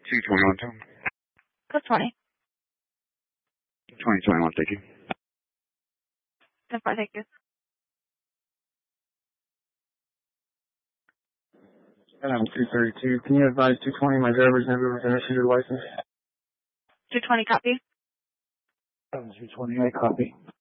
221, Tom. Plus 20. 2021, thank you. No problem, thank you. I'm 232. Can you advise 220 my driver's never issued your license? 220 copy. 228 copy.